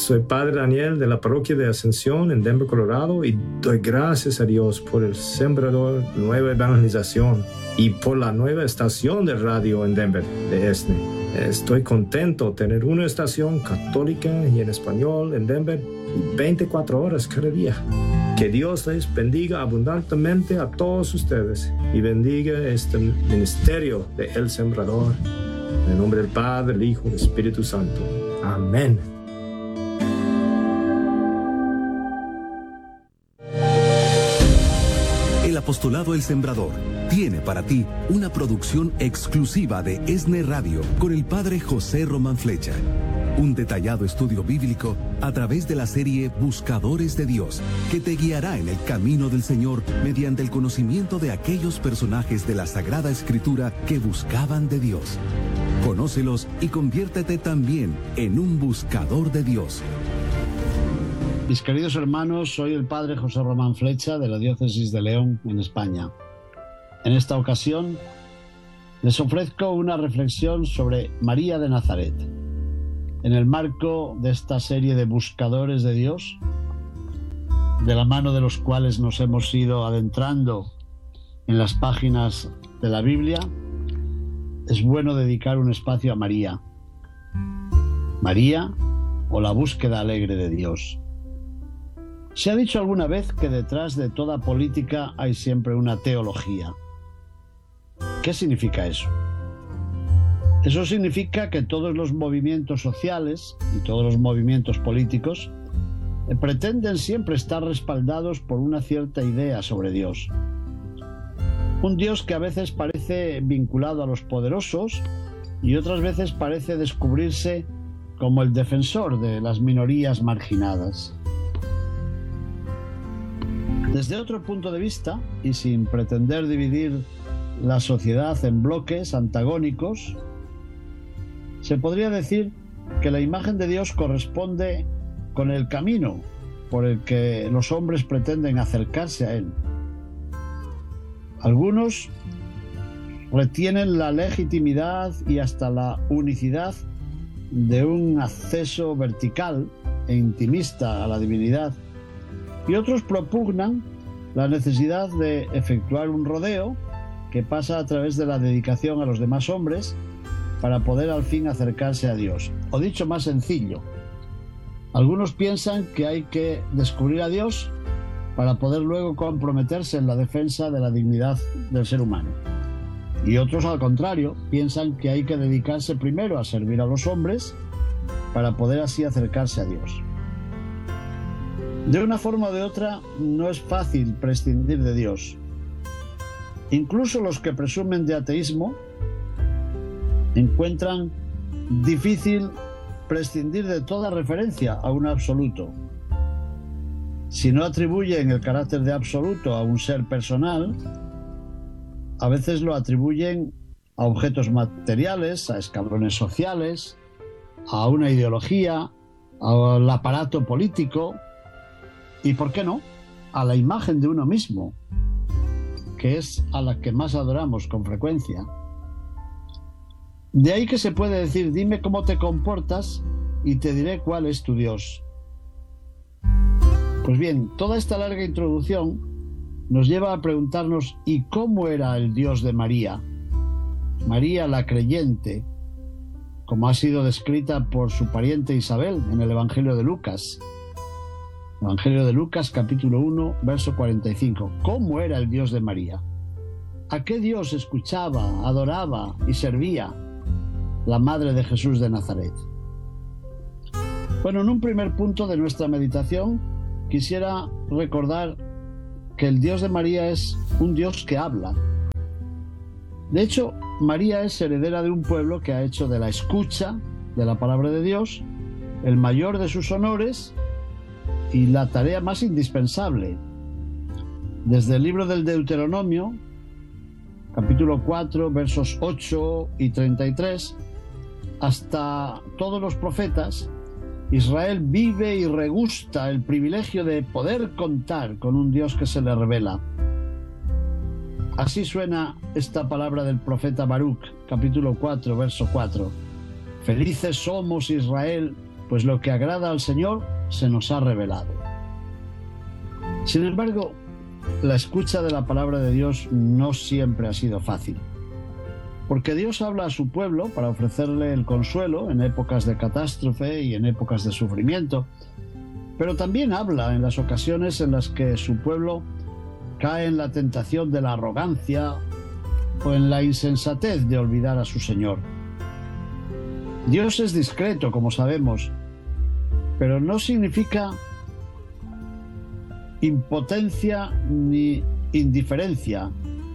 Soy Padre Daniel de la Parroquia de Ascensión en Denver, Colorado, y doy gracias a Dios por el Sembrador Nueva Evangelización y por la nueva estación de radio en Denver de ESNE. Estoy contento de tener una estación católica y en español en Denver y 24 horas cada día. Que Dios les bendiga abundantemente a todos ustedes y bendiga este ministerio de El Sembrador. En el nombre del Padre, del Hijo y del Espíritu Santo. Amén. El Apostolado El Sembrador tiene para ti una producción exclusiva de ESNE Radio con el Padre José Román Flecha. Un detallado estudio bíblico a través de la serie Buscadores de Dios, que te guiará en el camino del Señor mediante el conocimiento de aquellos personajes de la Sagrada Escritura que buscaban de Dios. Conócelos y conviértete también en un buscador de Dios. Mis queridos hermanos, soy el Padre José Román Flecha de la Diócesis de León, en España. En esta ocasión les ofrezco una reflexión sobre María de Nazaret. En el marco de esta serie de Buscadores de Dios, de la mano de los cuales nos hemos ido adentrando en las páginas de la Biblia, es bueno dedicar un espacio a María. María, o la búsqueda alegre de Dios. Se ha dicho alguna vez que detrás de toda política hay siempre una teología. ¿Qué significa eso? Eso significa que todos los movimientos sociales y todos los movimientos políticos pretenden siempre estar respaldados por una cierta idea sobre Dios. Un Dios que a veces parece vinculado a los poderosos y otras veces parece descubrirse como el defensor de las minorías marginadas. Desde otro punto de vista, y sin pretender dividir la sociedad en bloques antagónicos, se podría decir que la imagen de Dios corresponde con el camino por el que los hombres pretenden acercarse a Él. Algunos retienen la legitimidad y hasta la unicidad de un acceso vertical e intimista a la divinidad, y otros propugnan la necesidad de efectuar un rodeo que pasa a través de la dedicación a los demás hombres para poder al fin acercarse a Dios. O dicho más sencillo, algunos piensan que hay que descubrir a Dios para poder luego comprometerse en la defensa de la dignidad del ser humano. Y otros, al contrario, piensan que hay que dedicarse primero a servir a los hombres para poder así acercarse a Dios. De una forma o de otra, no es fácil prescindir de Dios. Incluso los que presumen de ateísmo encuentran difícil prescindir de toda referencia a un absoluto. Si no atribuyen el carácter de absoluto a un ser personal, a veces lo atribuyen a objetos materiales, a escalones sociales, a una ideología, al aparato político y, ¿por qué no?, a la imagen de uno mismo, que es a la que más adoramos con frecuencia. De ahí que se puede decir: dime cómo te comportas y te diré cuál es tu Dios. Pues bien, toda esta larga introducción nos lleva a preguntarnos: ¿y cómo era el Dios de María? María la creyente, como ha sido descrita por su pariente Isabel en el Evangelio de Lucas. Evangelio de Lucas, capítulo 1, verso 45. ¿Cómo era el Dios de María? ¿A qué Dios escuchaba, adoraba y servía la Madre de Jesús de Nazaret? Bueno, en un primer punto de nuestra meditación quisiera recordar que el Dios de María es un Dios que habla. De hecho, María es heredera de un pueblo que ha hecho de la escucha de la palabra de Dios el mayor de sus honores y la tarea más indispensable. Desde el libro del Deuteronomio, capítulo 4, versos 8 y 33, hasta todos los profetas, Israel vive y regusta el privilegio de poder contar con un Dios que se le revela. Así suena esta palabra del profeta Baruch, capítulo 4, verso 4. Felices somos, Israel, pues lo que agrada al Señor se nos ha revelado. Sin embargo, la escucha de la palabra de Dios no siempre ha sido fácil, porque Dios habla a su pueblo para ofrecerle el consuelo en épocas de catástrofe y en épocas de sufrimiento, pero también habla en las ocasiones en las que su pueblo cae en la tentación de la arrogancia o en la insensatez de olvidar a su Señor. Dios es discreto, como sabemos, pero no significa impotencia ni indiferencia.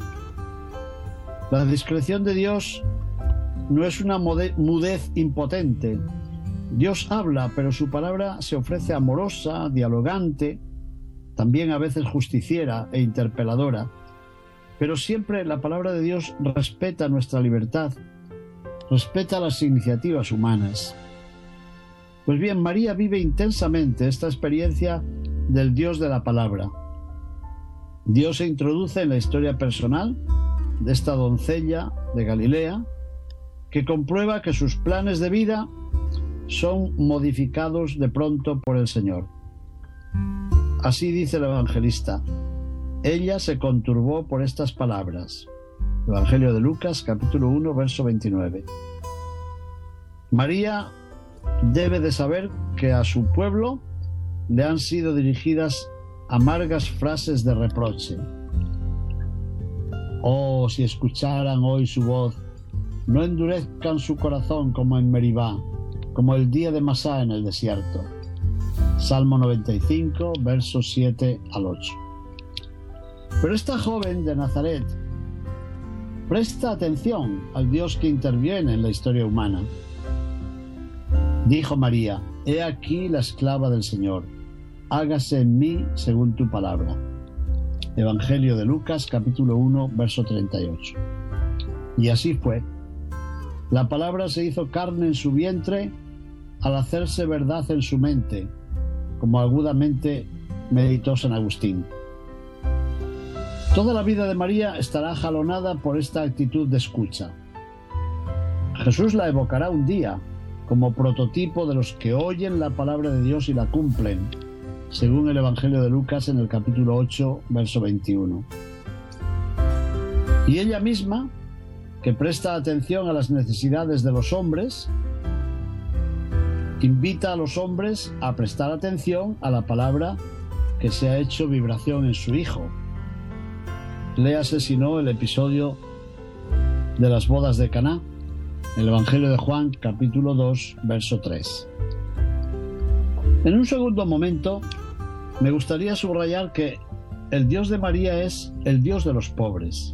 La discreción de Dios no es una mudez impotente. Dios habla, pero su palabra se ofrece amorosa, dialogante, también a veces justiciera e interpeladora. Pero siempre la palabra de Dios respeta nuestra libertad, respeta las iniciativas humanas. Pues bien, María vive intensamente esta experiencia del Dios de la palabra. Dios se introduce en la historia personal de esta doncella de Galilea, que comprueba que sus planes de vida son modificados de pronto por el Señor. Así dice el evangelista: ella se conturbó por estas palabras. Evangelio de Lucas, capítulo 1, verso 29. María debe de saber que a su pueblo le han sido dirigidas amargas frases de reproche. Oh, si escucharan hoy su voz, no endurezcan su corazón como en Meribá, como el día de Masá en el desierto. Salmo 95, versos 7 al 8. Pero esta joven de Nazaret presta atención al Dios que interviene en la historia humana. Dijo María: he aquí la esclava del Señor, hágase en mí según tu palabra. Evangelio de Lucas, capítulo 1, verso 38. Y así fue. La palabra se hizo carne en su vientre al hacerse verdad en su mente, como agudamente meditó San Agustín. Toda la vida de María estará jalonada por esta actitud de escucha. Jesús la evocará un día como prototipo de los que oyen la palabra de Dios y la cumplen, según el Evangelio de Lucas en el capítulo 8, verso 21. Y ella misma, que presta atención a las necesidades de los hombres, invita a los hombres a prestar atención a la palabra que se ha hecho vibración en su Hijo. Léase, si no, el episodio de las bodas de Caná, el Evangelio de Juan, capítulo 2, verso 3. En un segundo momento, me gustaría subrayar que el Dios de María es el Dios de los pobres.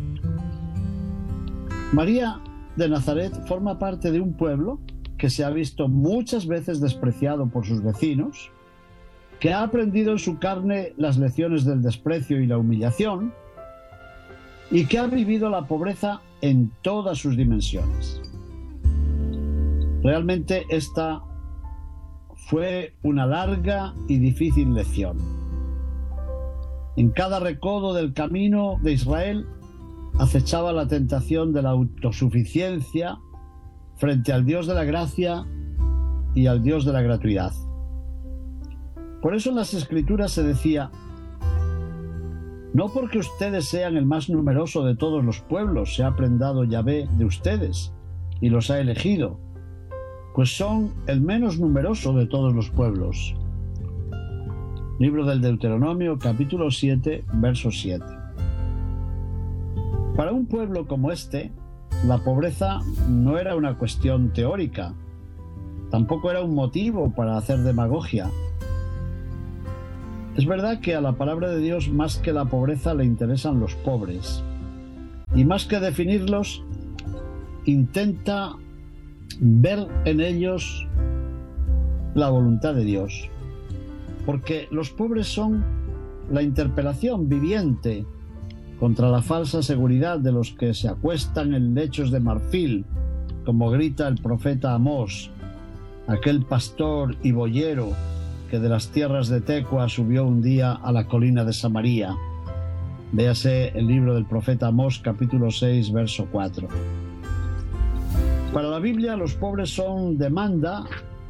María de Nazaret forma parte de un pueblo que se ha visto muchas veces despreciado por sus vecinos, que ha aprendido en su carne las lecciones del desprecio y la humillación, y que ha vivido la pobreza en todas sus dimensiones. Realmente esta fue una larga y difícil lección. En cada recodo del camino de Israel acechaba la tentación de la autosuficiencia frente al Dios de la gracia y al Dios de la gratuidad. Por eso en las Escrituras se decía: no porque ustedes sean el más numeroso de todos los pueblos se ha prendado Yahvé de ustedes y los ha elegido, pues son el menos numeroso de todos los pueblos. Libro del Deuteronomio, capítulo 7, verso 7. Para un pueblo como este, la pobreza no era una cuestión teórica, tampoco era un motivo para hacer demagogia. Es verdad que a la palabra de Dios más que la pobreza le interesan los pobres, y más que definirlos, intenta ver en ellos la voluntad de Dios, porque los pobres son la interpelación viviente contra la falsa seguridad de los que se acuestan en lechos de marfil, como grita el profeta Amós, aquel pastor y boyero que de las tierras de Tecua subió un día a la colina de Samaría. Véase el libro del profeta Amós, capítulo 6, verso 4. Para la Biblia, los pobres son demanda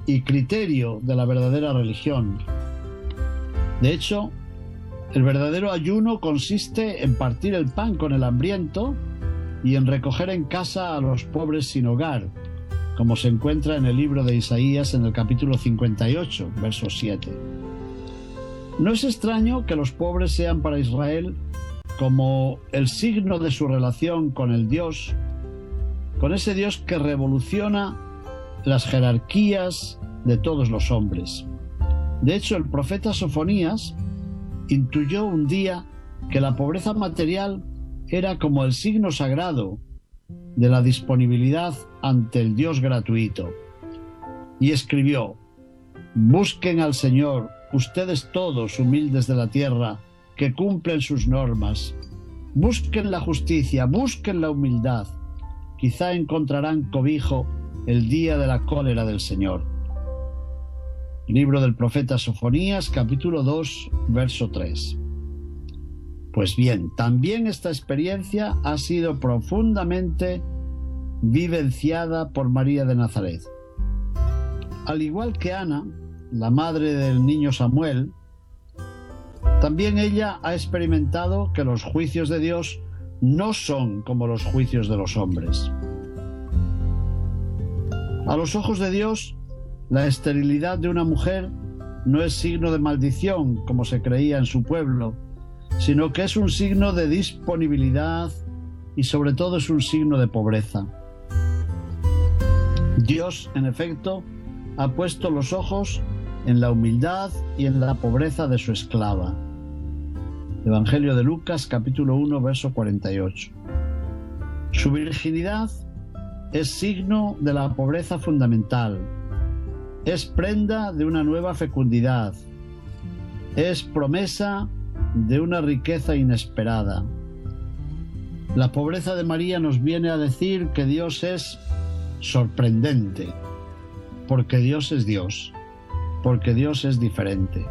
y criterio de la verdadera religión. De hecho, el verdadero ayuno consiste en partir el pan con el hambriento y en recoger en casa a los pobres sin hogar, como se encuentra en el libro de Isaías en el capítulo 58, verso 7. No es extraño que los pobres sean para Israel como el signo de su relación con el Dios, con ese Dios que revoluciona las jerarquías de todos los hombres. De hecho, el profeta Sofonías intuyó un día que la pobreza material era como el signo sagrado de la disponibilidad ante el Dios gratuito. Y escribió: busquen al Señor, ustedes todos humildes de la tierra, que cumplen sus normas. Busquen la justicia, busquen la humildad. Quizá encontrarán cobijo el día de la cólera del Señor. Libro del profeta Sofonías, capítulo 2, verso 3. Pues bien, también esta experiencia ha sido profundamente vivenciada por María de Nazaret. Al igual que Ana, la madre del niño Samuel, también ella ha experimentado que los juicios de Dios no son como los juicios de los hombres. A los ojos de Dios, la esterilidad de una mujer no es signo de maldición, como se creía en su pueblo, sino que es un signo de disponibilidad y sobre todo es un signo de pobreza. Dios, en efecto, ha puesto los ojos en la humildad y en la pobreza de su esclava. Evangelio de Lucas, capítulo 1, verso 48. Su virginidad es signo de la pobreza fundamental, es prenda de una nueva fecundidad, es promesa de una riqueza inesperada. La pobreza de María nos viene a decir que Dios es sorprendente, porque Dios es Dios, porque Dios es diferente.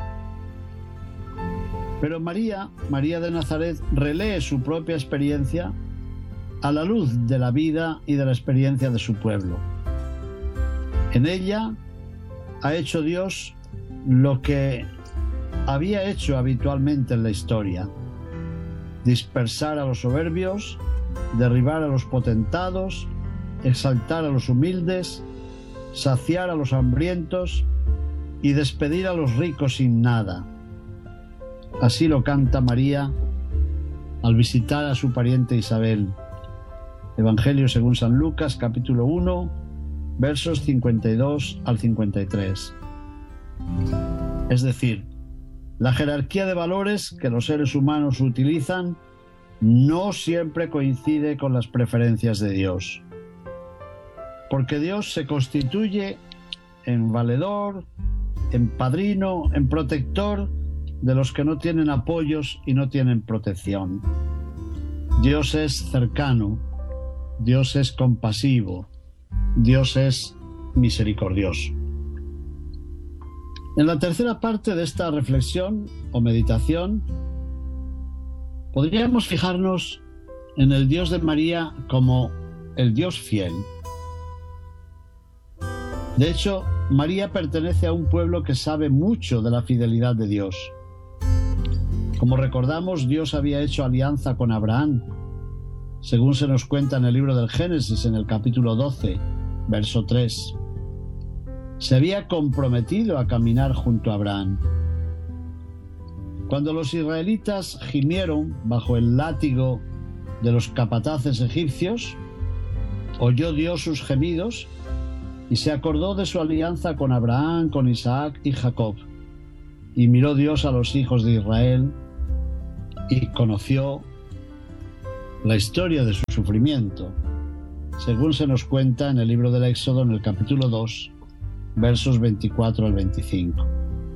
Pero María de Nazaret, relee su propia experiencia a la luz de la vida y de la experiencia de su pueblo. En ella ha hecho Dios lo que había hecho habitualmente en la historia: dispersar a los soberbios, derribar a los potentados, exaltar a los humildes, saciar a los hambrientos y despedir a los ricos sin nada. Así lo canta María al visitar a su pariente Isabel. Evangelio según San Lucas, capítulo 1, versos 52 al 53. Es decir, la jerarquía de valores que los seres humanos utilizan no siempre coincide con las preferencias de Dios. Porque Dios se constituye en valedor, en padrino, en protector de los que no tienen apoyos y no tienen protección. Dios es cercano, Dios es compasivo, Dios es misericordioso. En la tercera parte de esta reflexión o meditación, podríamos fijarnos en el Dios de María como el Dios fiel. De hecho, María pertenece a un pueblo que sabe mucho de la fidelidad de Dios. Como recordamos, Dios había hecho alianza con Abraham, según se nos cuenta en el libro del Génesis, en el capítulo 12, verso 3. Se había comprometido a caminar junto a Abraham. Cuando los israelitas gimieron bajo el látigo de los capataces egipcios, oyó Dios sus gemidos y se acordó de su alianza con Abraham, con Isaac y Jacob. Y miró Dios a los hijos de Israel y conoció la historia de su sufrimiento, según se nos cuenta en el libro del Éxodo, en el capítulo 2, versos 24 al 25.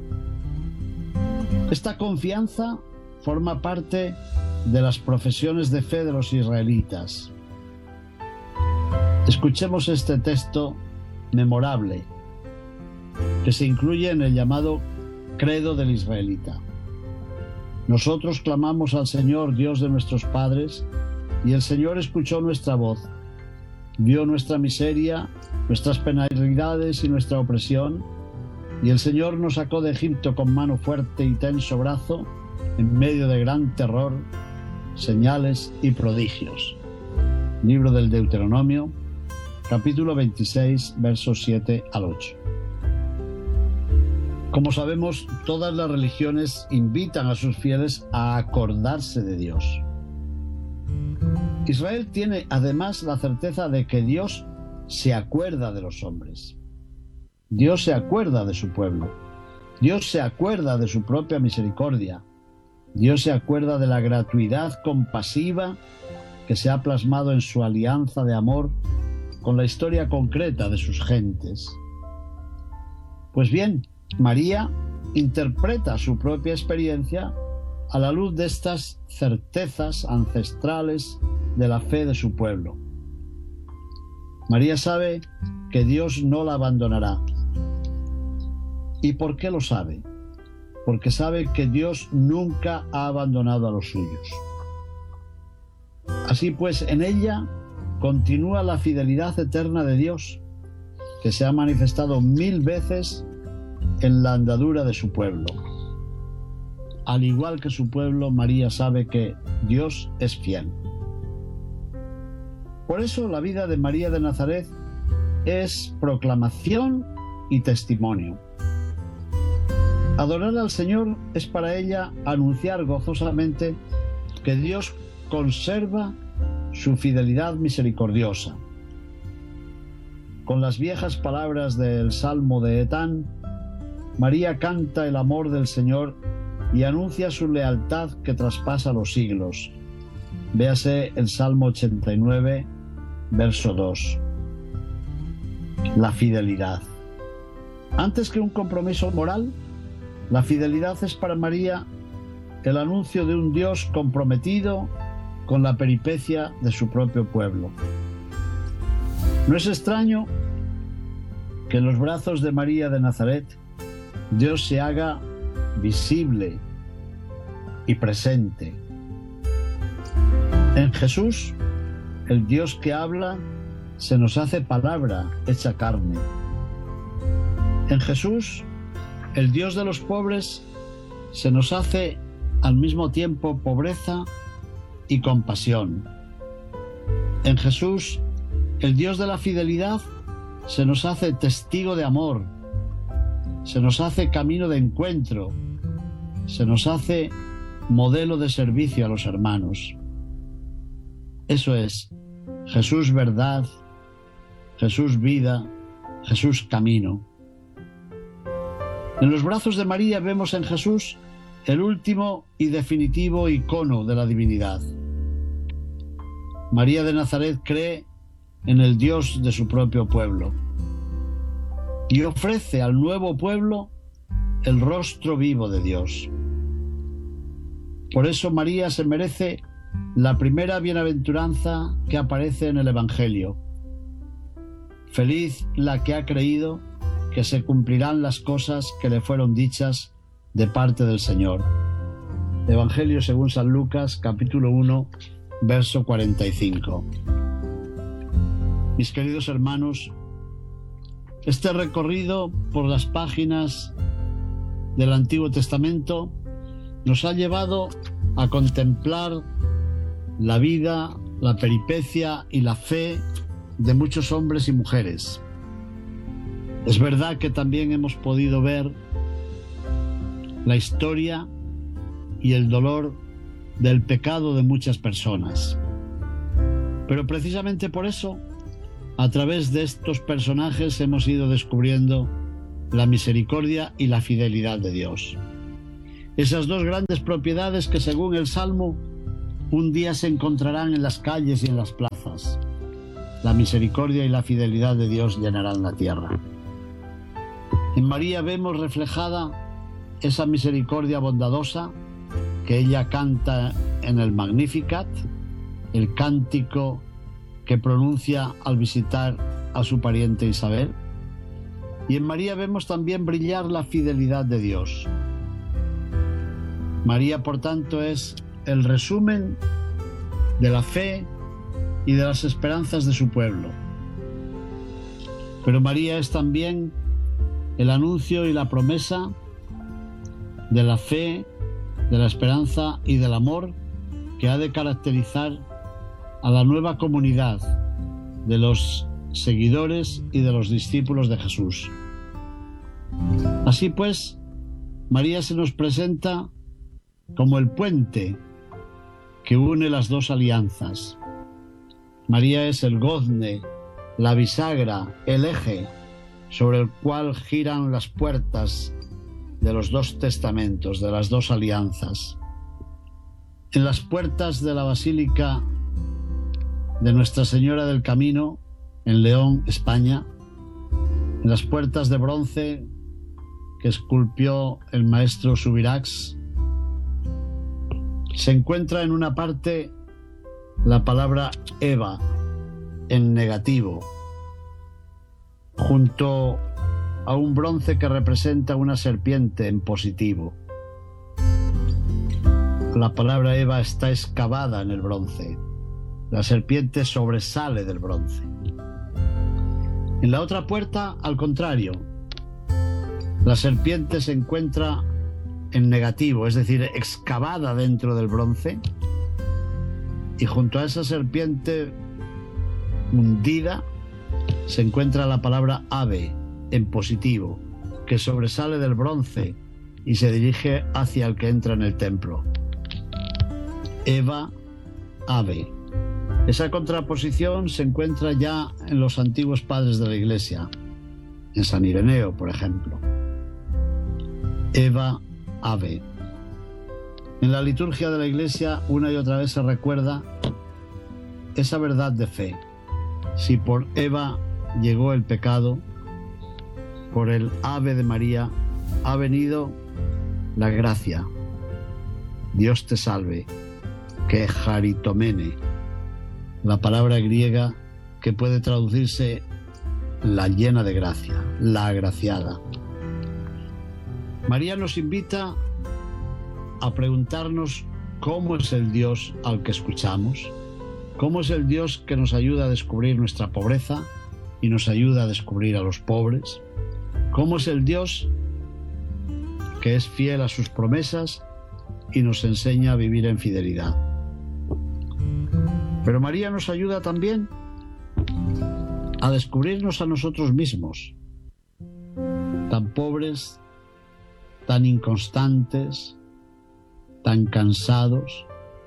Esta confianza forma parte de las profesiones de fe de los israelitas. Escuchemos este texto memorable que se incluye en el llamado Credo del Israelita. Nosotros clamamos al Señor, Dios de nuestros padres, y el Señor escuchó nuestra voz, vio nuestra miseria nuestras penalidades y nuestra opresión, y el Señor nos sacó de Egipto con mano fuerte y tenso brazo, en medio de gran terror, señales y prodigios. Libro del Deuteronomio, capítulo 26, versos 7 al 8. Como sabemos, todas las religiones invitan a sus fieles a acordarse de Dios. Israel tiene además la certeza de que Dios se acuerda de los hombres. Dios se acuerda de su pueblo. Dios se acuerda de su propia misericordia. Dios se acuerda de la gratuidad compasiva que se ha plasmado en su alianza de amor con la historia concreta de sus gentes. Pues bien, María interpreta su propia experiencia a la luz de estas certezas ancestrales de la fe de su pueblo. María sabe que Dios no la abandonará. ¿Y por qué lo sabe? Porque sabe que Dios nunca ha abandonado a los suyos. Así pues, en ella continúa la fidelidad eterna de Dios, que se ha manifestado 1000 veces en la andadura de su pueblo. Al igual que su pueblo, María sabe que Dios es fiel. Por eso la vida de María de Nazaret es proclamación y testimonio. Adorar al Señor es para ella anunciar gozosamente que Dios conserva su fidelidad misericordiosa. Con las viejas palabras del Salmo de Etán, María canta el amor del Señor y anuncia su lealtad que traspasa los siglos. Véase el Salmo 89, verso 2. La fidelidad. Antes que un compromiso moral, la fidelidad es para María el anuncio de un Dios comprometido con la peripecia de su propio pueblo. No es extraño que en los brazos de María de Nazaret Dios se haga visible y presente. En Jesús, el Dios que habla se nos hace palabra hecha carne. En Jesús, el Dios de los pobres se nos hace al mismo tiempo pobreza y compasión. En Jesús, el Dios de la fidelidad se nos hace testigo de amor, se nos hace camino de encuentro, se nos hace modelo de servicio a los hermanos. Eso es Jesús verdad, Jesús vida, Jesús camino. En los brazos de María vemos en Jesús el último y definitivo icono de la divinidad. María de Nazaret cree en el Dios de su propio pueblo y ofrece al nuevo pueblo el rostro vivo de Dios. Por eso María se merece la primera bienaventuranza que aparece en el Evangelio. Feliz la que ha creído que se cumplirán las cosas que le fueron dichas de parte del Señor. Evangelio según San Lucas, capítulo 1, verso 45. Mis queridos hermanos, este recorrido por las páginas del Antiguo Testamento nos ha llevado a contemplar la vida, la peripecia y la fe de muchos hombres y mujeres. Es verdad que también hemos podido ver la historia y el dolor del pecado de muchas personas. Pero precisamente por eso, a través de estos personajes hemos ido descubriendo la misericordia y la fidelidad de Dios. Esas dos grandes propiedades que, según el Salmo, un día se encontrarán en las calles y en las plazas. La misericordia y la fidelidad de Dios llenarán la tierra. En María vemos reflejada esa misericordia bondadosa que ella canta en el Magnificat, el cántico que pronuncia al visitar a su pariente Isabel. Y en María vemos también brillar la fidelidad de Dios. María, por tanto, es el resumen de la fe y de las esperanzas de su pueblo. Pero María es también el anuncio y la promesa de la fe, de la esperanza y del amor que ha de caracterizar a la nueva comunidad de los seguidores y de los discípulos de Jesús. Así pues, María se nos presenta como el puente que une las dos alianzas. María es el gozne, la bisagra, el eje sobre el cual giran las puertas de los dos testamentos, de las dos alianzas. En las puertas de la Basílica de Nuestra Señora del Camino, en León, España, en las puertas de bronce que esculpió el maestro Subirachs, se encuentra en una parte la palabra Eva en negativo, junto a un bronce que representa una serpiente en positivo. La palabra Eva está excavada en el bronce. La serpiente sobresale del bronce. En la otra puerta, al contrario, la serpiente se encuentra en negativo, es decir, excavada dentro del bronce, y junto a esa serpiente hundida se encuentra la palabra ave en positivo, que sobresale del bronce y se dirige hacia el que entra en el templo. Eva, ave. Esa contraposición se encuentra ya en los antiguos padres de la Iglesia, en San Ireneo, por ejemplo. Eva, ave. En la liturgia de la Iglesia una y otra vez se recuerda esa verdad de fe. Si por Eva llegó el pecado, por el ave de María ha venido la gracia. Dios te salve, que charitomene, la palabra griega que puede traducirse la llena de gracia, la agraciada. María nos invita a preguntarnos cómo es el Dios al que escuchamos, cómo es el Dios que nos ayuda a descubrir nuestra pobreza y nos ayuda a descubrir a los pobres, cómo es el Dios que es fiel a sus promesas y nos enseña a vivir en fidelidad. Pero María nos ayuda también a descubrirnos a nosotros mismos, tan pobres, tan inconstantes, tan cansados.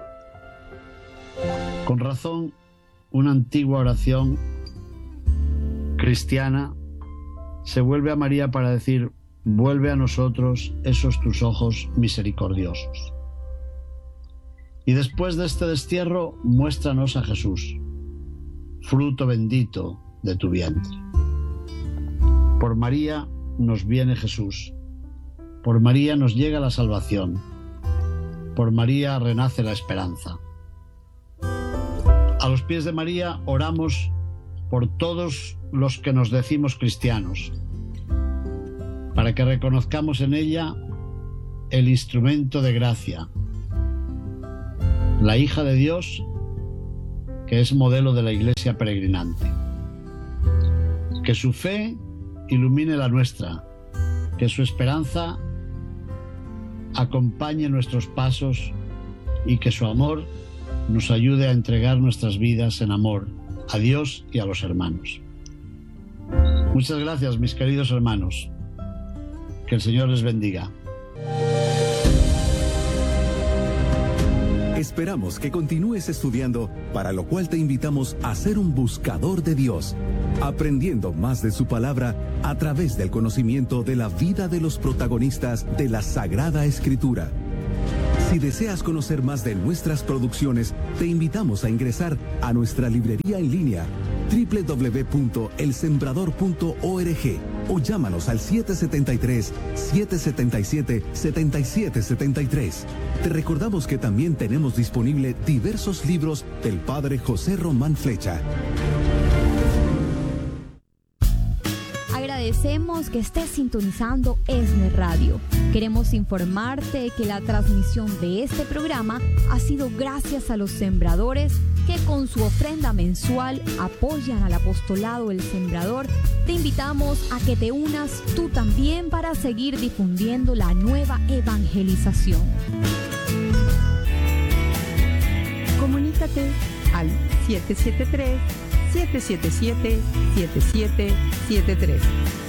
Con razón, una antigua oración cristiana se vuelve a María para decir: vuelve a nosotros esos tus ojos misericordiosos. Y después de este destierro, muéstranos a Jesús, fruto bendito de tu vientre. Por María nos viene Jesús, por María nos llega la salvación, por María renace la esperanza. A los pies de María oramos por todos los que nos decimos cristianos, para que reconozcamos en ella el instrumento de gracia, la hija de Dios, que es modelo de la Iglesia peregrinante. Que su fe ilumine la nuestra, que su esperanza acompañe nuestros pasos y que su amor nos ayude a entregar nuestras vidas en amor a Dios y a los hermanos. Muchas gracias, mis queridos hermanos. Que el Señor les bendiga. Esperamos que continúes estudiando, para lo cual te invitamos a ser un buscador de Dios, aprendiendo más de su palabra a través del conocimiento de la vida de los protagonistas de la Sagrada Escritura. Si deseas conocer más de nuestras producciones, te invitamos a ingresar a nuestra librería en línea www.elsembrador.org o llámanos al 773-777-7773. Te recordamos que también tenemos disponible diversos libros del Padre José Román Flecha. agradecemos que estés sintonizando ESNE Radio. Queremos informarte que la transmisión de este programa ha sido gracias a los sembradores que con su ofrenda mensual apoyan al apostolado El Sembrador. Te invitamos a que te unas tú también para seguir difundiendo la nueva evangelización. Comunícate al 773-777-7773